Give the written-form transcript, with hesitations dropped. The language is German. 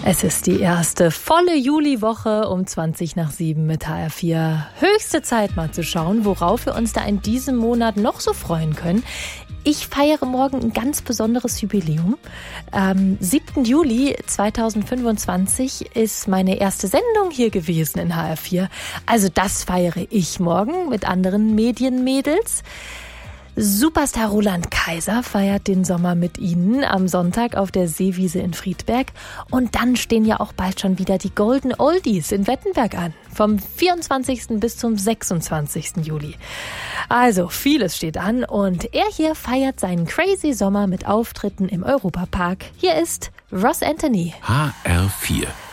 Es ist die erste volle Juliwoche um 7:20 mit HR4. Höchste Zeit mal zu schauen, worauf wir uns da in diesem Monat noch so freuen können. Ich feiere morgen ein ganz besonderes Jubiläum. Am 7. Juli 2025 ist meine erste Sendung hier gewesen in HR4. Also das feiere ich morgen mit anderen Medienmädels. Superstar Roland Kaiser feiert den Sommer mit Ihnen am Sonntag auf der Seewiese in Friedberg. Und dann stehen ja auch bald schon wieder die Golden Oldies in Wettenberg an. Vom 24. bis zum 26. Juli. Also vieles steht an und er hier feiert seinen crazy Sommer mit Auftritten im Europapark. Hier ist Ross Anthony. HR4